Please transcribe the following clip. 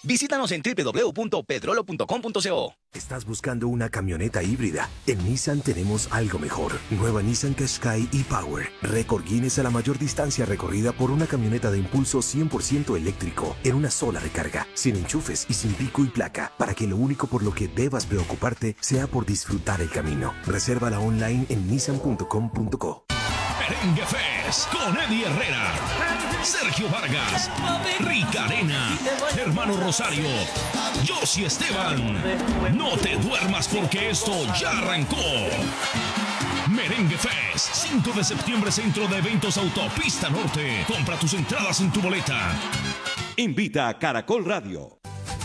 Visítanos en www.pedrolo.com.co. ¿Estás buscando una camioneta híbrida? En Nissan tenemos algo mejor. Nueva Nissan Qashqai e-Power. Récord Guinness a la mayor distancia recorrida por una camioneta de impulso 100% eléctrico en una sola recarga, sin enchufes y sin pico y placa, para que lo único por lo que debas preocuparte sea por disfrutar el camino. Resérvala online en nissan.com.co. Merengue Fest con Eddie Herrera, Sergio Vargas, Rica Arena, Hermano Rosario, Josie Esteban. No te duermas porque esto ya arrancó. Merengue Fest, 5 de septiembre, Centro de Eventos Autopista Norte. Compra tus entradas en tu boleta. Invita a Caracol Radio.